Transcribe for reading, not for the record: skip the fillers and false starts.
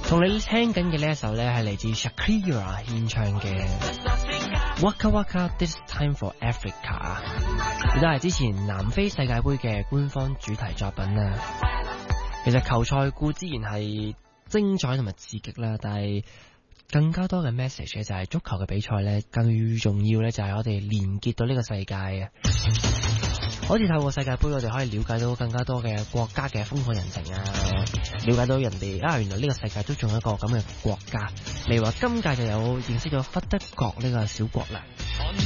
同你聽緊嘅呢一首咧係嚟自 Shakira 獻唱嘅 Waka Waka This Time for Africa， 亦都係之前南非世界盃嘅官方主題作品啦。其實球賽固之然係精彩同埋刺激啦，但係更加多嘅 message 就係足球嘅比賽咧，更重要咧就係我哋連結到呢個世界啊！好似透過世界盃，我哋可以了解到更加多嘅國家嘅風土人情啊，了解到人哋啊，原來呢個世界都仲有一個咁嘅國家。例如話今屆就有認識咗弗德國呢個小國啦。